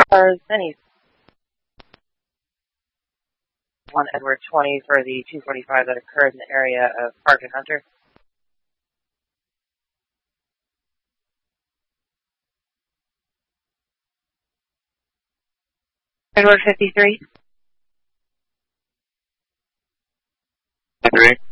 Any 1 Edward 20 for the 245 that occurred in the area of Park and Hunter. Edward 53. 53.